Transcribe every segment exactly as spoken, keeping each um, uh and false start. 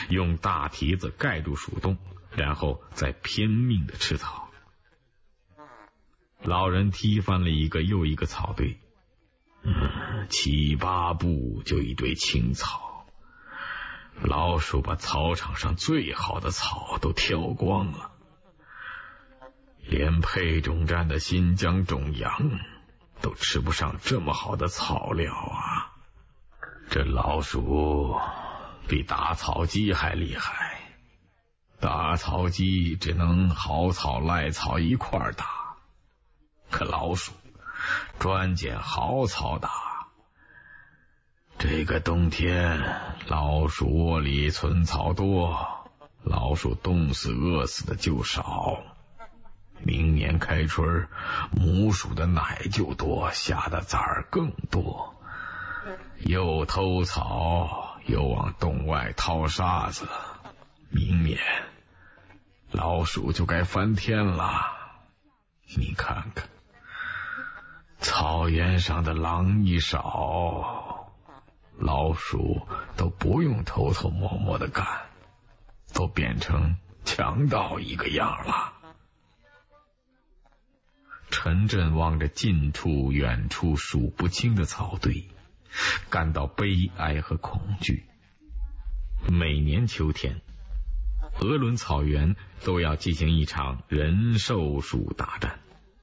用大蹄子盖住鼠洞，然后再拼命的吃草。老人踢翻了一个又一个草堆，嗯，七八步就一堆青草。老鼠把草场上最好的草都挑光了，连配种站的新疆种羊都吃不上这么好的草料啊！这老鼠比打草机还厉害，打草机只能好草赖草一块打，可老鼠专捡好草打。这个冬天老鼠窝里存草多，老鼠冻死饿死的就少。明年开春母鼠的奶就多，下的崽儿更多，又偷草又往洞外掏沙子，明年老鼠就该翻天了。你看看草原上的狼一少，老鼠都不用偷偷摸摸的干，都变成强盗一个样了。陈震望着近处远处数不清的草堆，感到悲哀和恐惧。每年秋天，鄂伦草原都要进行一场人兽鼠大战。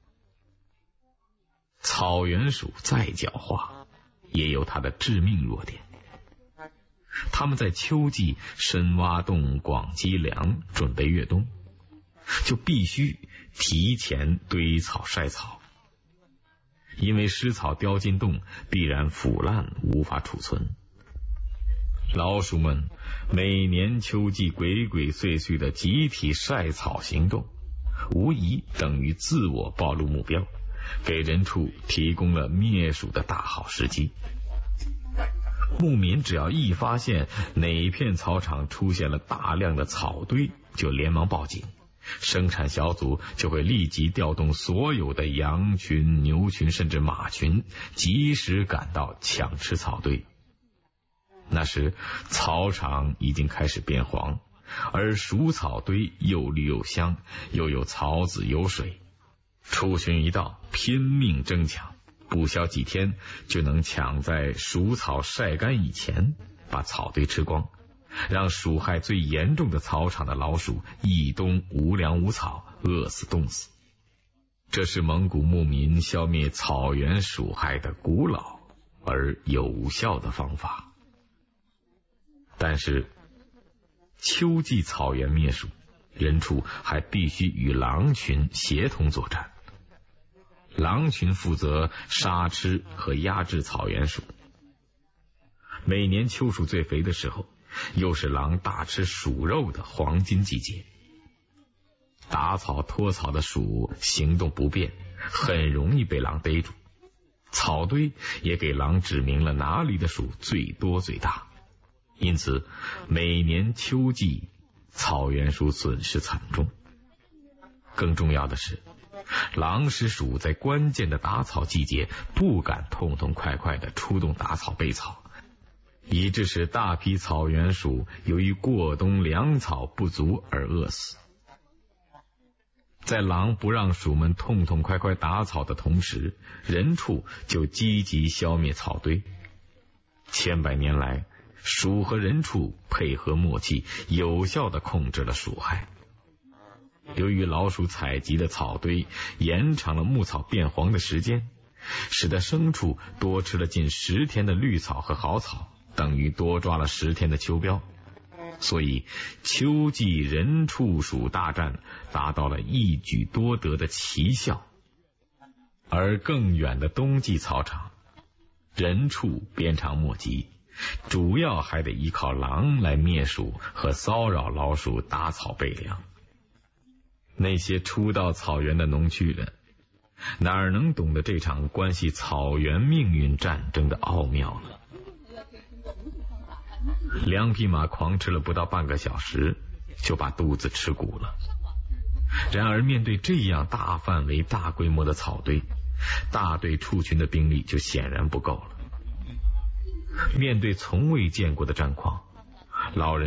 草原鼠再狡猾，也有它的致命弱点。它们在秋季深挖洞广积粮，准备越冬，就必须提前堆草晒草，因为湿草叼进洞必然腐烂，无法储存。老鼠们每年秋季鬼鬼祟祟的集体晒草行动，无疑等于自我暴露目标，给人畜提供了灭鼠的大好时机。牧民只要一发现哪片草场出现了大量的草堆，就连忙报警，生产小组就会立即调动所有的羊群、牛群甚至马群，及时赶到抢吃草堆。那时草场已经开始变黄，而鼠草堆又绿又香，又有草籽有水，畜群一到，拼命争抢，不消几天就能抢在鼠草晒干以前把草堆吃光，让鼠害最严重的草场的老鼠一冬无粮无草，饿死冻死。这是蒙古牧民消灭草原鼠害的古老而有效的方法。但是秋季草原灭鼠，人畜还必须与狼群协同作战。狼群负责杀吃和压制草原鼠。每年秋鼠最肥的时候，又是狼大吃鼠肉的黄金季节。打草拖草的鼠行动不便，很容易被狼逮住。草堆也给狼指明了哪里的鼠最多最大，因此每年秋季草原鼠损失惨重。更重要的是，狼使鼠在关键的打草季节不敢痛痛快快地出动打草备草，以致使大批草原鼠由于过冬粮草不足而饿死。在狼不让鼠们痛痛快快打草的同时，人畜就积极消灭草堆。千百年来，鼠和人畜配合默契，有效地控制了鼠害。由于老鼠采集的草堆延长了牧草变黄的时间，使得牲畜多吃了近十天的绿草和好草，等于多抓了十天的秋膘。所以秋季人畜鼠大战达到了一举多得的奇效。而更远的冬季草场，人畜鞭长莫及，主要还得依靠狼来灭鼠和骚扰老鼠打草备粮。那些初到草原的农区人，哪儿能懂得这场关系草原命运战争的奥妙呢？两匹马狂吃了不到半个小时，就把肚子吃鼓了。然而面对这样大范围大规模的草堆，大队畜群的兵力就显然不够了。面对从未见过的战况，老人